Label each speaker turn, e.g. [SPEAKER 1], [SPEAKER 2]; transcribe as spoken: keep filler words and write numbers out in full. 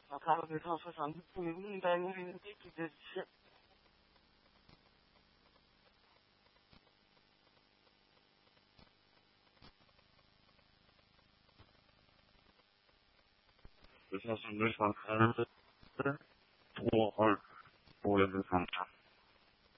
[SPEAKER 1] I'll probably focus on moving back and taking this shit. 그래서 늘 상태를 또 헐, 보여준 상태.